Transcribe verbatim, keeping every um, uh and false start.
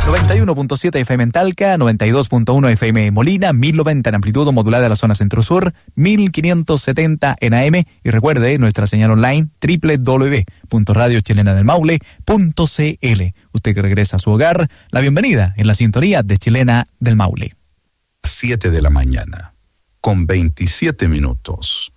noventa y uno punto siete F M en Talca, noventa y dos punto uno F M en Molina, mil noventa en amplitud modulada de la zona centro-sur, mil quinientos setenta en A M y recuerde nuestra señal online doble u doble u doble u punto radio chilena del maule punto c l. Usted que regresa a su hogar, la bienvenida en la sintonía de Chilena del Maule. siete de la mañana, con veintisiete minutos.